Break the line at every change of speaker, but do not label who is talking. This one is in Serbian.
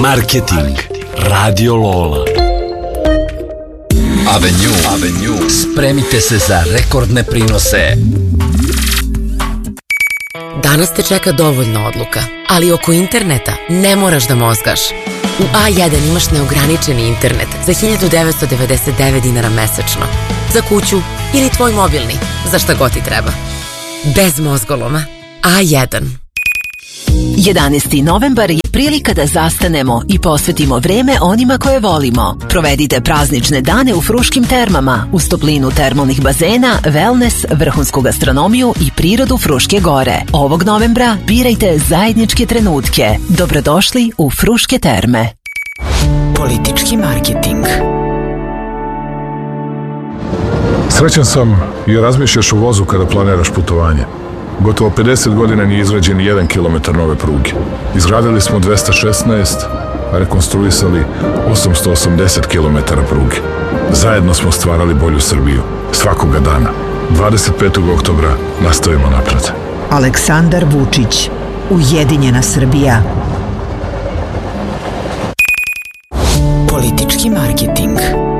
Marketing Radio Lola.
Avenue. Spremite se za rekordne prinose.
Danas te čeka dovoljno odluka, ali oko interneta ne moraš da mozgaš. U A1 imaš neograničeni internet za 1999 dinara mesečno. Za kuću ili tvoj mobilni, za šta god ti treba. Bez mozgoloma. A1.
11. novembar je prilika da zastanemo i posvetimo vreme onima koje volimo. Provedite praznične dane u Fruškim termama, uz toplinu termalnih bazena, wellness, vrhunsku gastronomiju i prirodu Fruške gore. Ovog novembra birajte zajedničke trenutke. Dobrodošli u Fruške terme. Politički marketing.
Srećan sam jer razmišljaš o vozu kada planiraš putovanje. Gotovo 50 godina nije izgrađen 1 kilometar nove pruge. Izgradili smo 216, a rekonstruisali 880 kilometara pruge. Zajedno smo stvarali bolju Srbiju. Svakoga dana. 25. oktobra nastavimo napred.
Aleksandar Vučić. Ujedinjena Srbija.
Politički marketing.